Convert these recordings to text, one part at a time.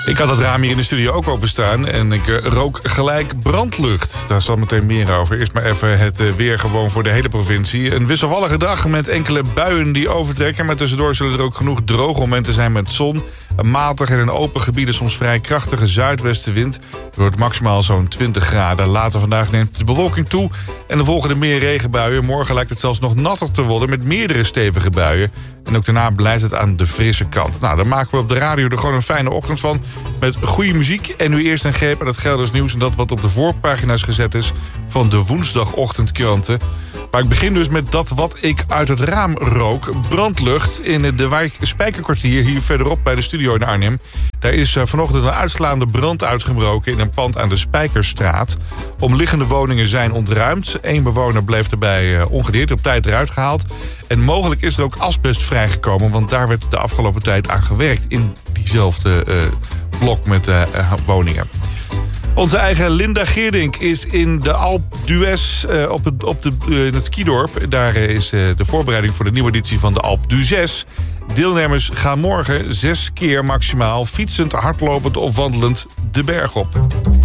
Ik had het raam hier in de studio ook openstaan en ik rook gelijk brandlucht. Daar zal meteen meer over. Eerst maar even het weer gewoon voor de hele provincie. Een wisselvallige dag met enkele buien die overtrekken. Maar tussendoor zullen er ook genoeg droge momenten zijn met zon. Een matige en in open gebieden soms vrij krachtige zuidwestenwind. Het wordt maximaal zo'n 20 graden. Later vandaag neemt de bewolking toe en er volgen er meer regenbuien. Morgen lijkt het zelfs nog natter te worden met meerdere stevige buien. En ook daarna blijft het aan de frisse kant. Nou, daar maken we op de radio er gewoon een fijne ochtend van. Met goede muziek en nu eerst een greep aan het Gelders nieuws. En dat wat op de voorpagina's gezet is van de woensdagochtendkranten. Maar ik begin dus met dat wat ik uit het raam rook. Brandlucht in de wijk Spijkerkwartier hier verderop bij de studio in Arnhem. Daar is vanochtend een uitslaande brand uitgebroken in een pand aan de Spijkerstraat. Omliggende woningen zijn ontruimd. 1 bewoner bleef erbij ongedeerd op tijd eruit gehaald. En mogelijk is er ook asbest vrijgekomen, want daar werd de afgelopen tijd aan gewerkt in diezelfde blok met woningen. Onze eigen Linda Geerdink is in de Alpe d'Huez in het skidorp. Daar is de voorbereiding voor de nieuwe editie van de Alpe d'Huez. Deelnemers gaan morgen 6 keer maximaal fietsend, hardlopend of wandelend de berg op.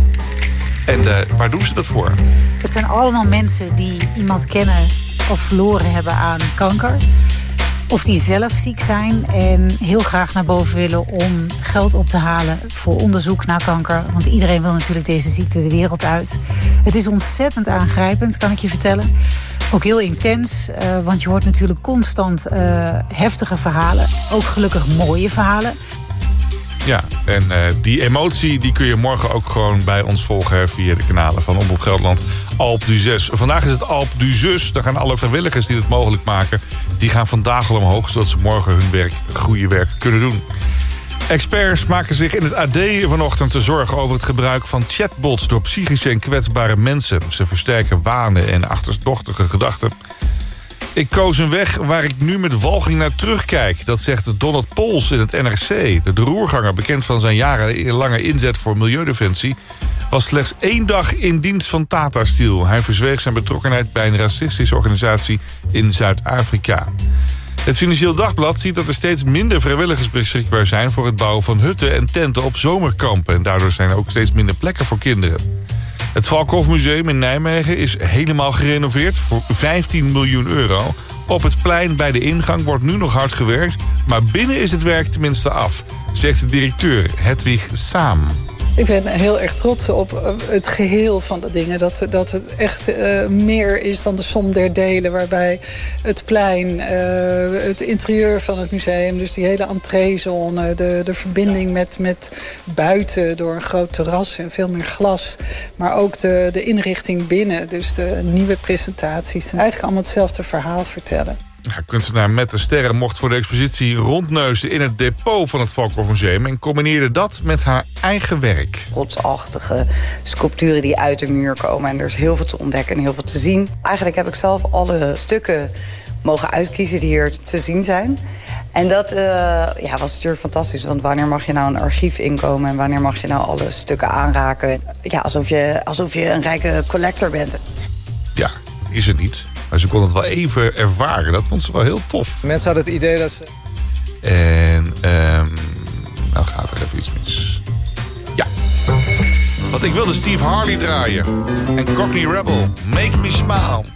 En waar doen ze dat voor? Het zijn allemaal mensen die iemand kennen of verloren hebben aan kanker. Of die zelf ziek zijn en heel graag naar boven willen om geld op te halen voor onderzoek naar kanker. Want iedereen wil natuurlijk deze ziekte de wereld uit. Het is ontzettend aangrijpend, kan ik je vertellen. Ook heel intens, want je hoort natuurlijk constant heftige verhalen. Ook gelukkig mooie verhalen. Ja, en die emotie die kun je morgen ook gewoon bij ons volgen via de kanalen van Omroep Gelderland. Alpe d'Huez. Vandaag is het Alpe d'Huez. Daar gaan alle vrijwilligers die het mogelijk maken, die gaan vandaag al omhoog, zodat ze morgen hun goede werk kunnen doen. Experts maken zich in het AD vanochtend zorgen over het gebruik van chatbots door psychisch en kwetsbare mensen. Ze versterken wanen en achterdochtige gedachten. Ik koos een weg waar ik nu met walging naar terugkijk. Dat zegt Donald Pols in het NRC. De roerganger, bekend van zijn jarenlange inzet voor milieudefensie, was slechts 1 dag in dienst van Tata Steel. Hij verzweeg zijn betrokkenheid bij een racistische organisatie in Zuid-Afrika. Het Financieel Dagblad ziet dat er steeds minder vrijwilligers beschikbaar zijn voor het bouwen van hutten en tenten op zomerkampen. En daardoor zijn er ook steeds minder plekken voor kinderen. Het Valkhof Museum in Nijmegen is helemaal gerenoveerd voor 15 miljoen euro. Op het plein bij de ingang wordt nu nog hard gewerkt, maar binnen is het werk tenminste af, zegt de directeur Hedwig Saam. Ik ben heel erg trots op het geheel van de dingen. Dat het echt meer is dan de som der delen. Waarbij het plein, het interieur van het museum, dus die hele entreezone, de verbinding met buiten door een groot terras en veel meer glas. Maar ook de inrichting binnen, dus de nieuwe presentaties. Eigenlijk allemaal hetzelfde verhaal vertellen. Ja, kunstenaar Mette Sterren mocht voor de expositie rondneuzen in het depot van het Valkhof Museum en combineerde dat met haar eigen werk. Rotsachtige sculpturen die uit de muur komen en er is heel veel te ontdekken en heel veel te zien. Eigenlijk heb ik zelf alle stukken mogen uitkiezen die hier te zien zijn. En dat was natuurlijk fantastisch, want wanneer mag je nou een archief inkomen en wanneer mag je nou alle stukken aanraken? Ja, alsof je een rijke collector bent. Ja, dat is het niet. Maar ze kon het wel even ervaren. Dat vond ze wel heel tof. Mensen hadden het idee dat ze... En nou gaat er even iets mis. Ja. Want ik wilde Steve Harley draaien. En Cockney Rebel, Make Me Smile.